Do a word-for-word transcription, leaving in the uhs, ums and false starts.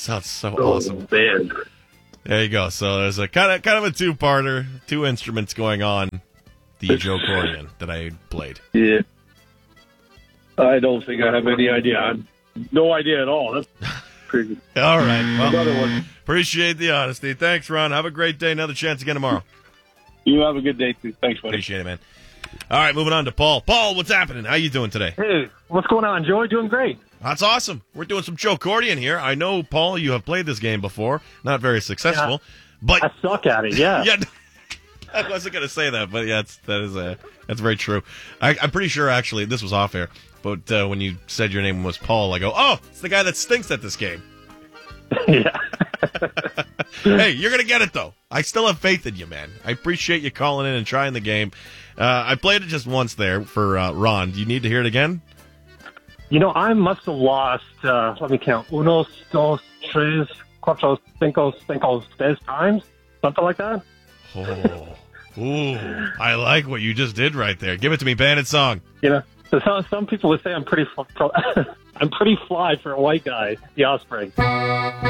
Sounds so Oh, awesome. man. There you go. So there's a kind of kind of a two-parter, two instruments going on. The Joe accordion that I played. Yeah. I don't think I have any idea. I no idea at all. That's pretty good. All right. Another Well, one. appreciate the honesty. Thanks, Ron. Have a great day. Another chance again tomorrow. You have a good day, too. Thanks, buddy. Appreciate it, man. All right, moving on to Paul. Paul, what's happening? How you doing today? Hey, what's going on, Joey? Doing great. That's awesome. We're doing some Joe accordion here. I know, Paul, you have played this game before. Not very successful, but I suck at it, yeah. yeah. I wasn't going to say that, but yeah, that's, that is a, that's very true. I, I'm pretty sure, actually, this was off air, but uh, when you said your name was Paul, I go, oh, it's the guy that stinks at this game. Yeah. Hey, you're going to get it, though. I still have faith in you, man. I appreciate you calling in and trying the game. Uh, I played it just once there for uh, Ron. Do you need to hear it again? You know, I must have lost, uh, let me count, unos, dos, tres, cuatro, cinco, cinco, seis times, something like that. Oh, ooh, I like what you just did right there. Give it to me, bandit song. You know, so some, some people would say I'm pretty, fl- I'm pretty fly for a white guy, the Osprey.